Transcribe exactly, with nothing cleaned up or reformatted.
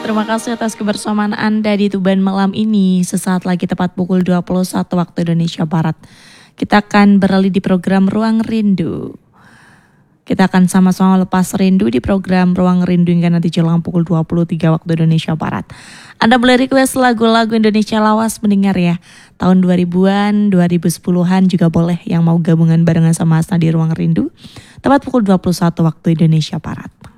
terima kasih atas kebersamaan Anda di Tuban malam ini. Sesaat lagi tepat pukul dua puluh satu waktu Indonesia Barat. Kita akan beralih di program Ruang Rindu. Kita akan sama-sama lepas rindu di program Ruang Rindu hingga nanti jelang pukul dua puluh tiga waktu Indonesia Barat. Anda boleh request lagu-lagu Indonesia lawas mendengar ya. Tahun dua ribuan, dua ribu sepuluhan juga boleh yang mau gabungan barengan sama Asna di Ruang Rindu. Tepat pukul dua puluh satu waktu Indonesia Barat.